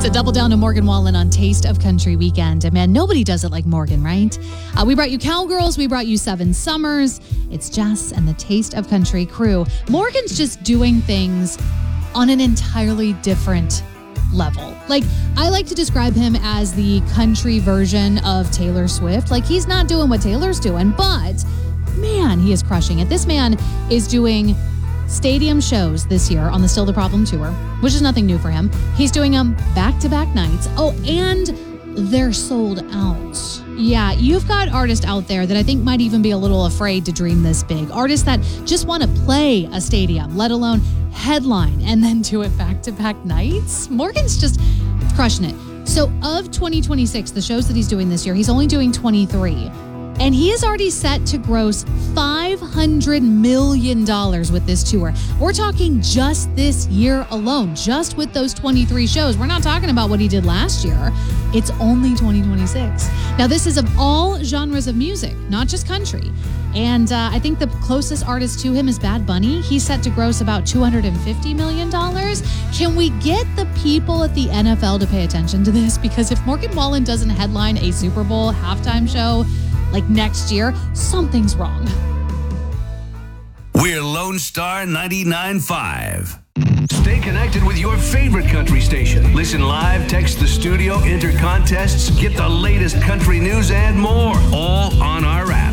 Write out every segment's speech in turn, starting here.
So double down to Morgan Wallen on Taste of Country Weekend. And man, nobody does it like Morgan, right? We brought you Cowgirls. We brought you 7 Summers. It's Jess and the Taste of Country crew. Morgan's just doing things on an entirely different level. Like, I like to describe him as the country version of Taylor Swift. Like, he's not doing what Taylor's doing, but man, he is crushing it. This man is doing stadium shows this year on the Still the Problem tour, which is nothing new for him. He's doing them back-to-back nights. Oh, and they're sold out. Yeah, you've got artists out there that I think might even be a little afraid to dream this big. Artists that just want to play a stadium, let alone headline, and then do it back-to-back nights. Morgan's just crushing it. So of 2026, the shows that he's doing this year, he's only doing 23. And he is already set to gross $500 million with this tour. We're talking just this year alone, just with those 23 shows. We're not talking about what he did last year. It's only 2026. Now, this is of all genres of music, not just country. And I think the closest artist to him is Bad Bunny. He's set to gross about $250 million. Can we get the people at the NFL to pay attention to this? Because if Morgan Wallen doesn't headline a Super Bowl halftime show like next year, something's wrong. We're Lone Star 99.5. Stay connected with your favorite country station. Listen live, text the studio, enter contests, get the latest country news and more, all on our app.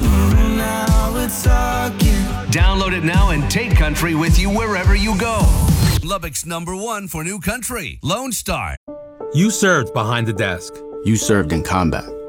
Download it now and take country with you wherever you go. Lubbock's #1 for new country, Lone Star. You served behind the desk. You served in combat.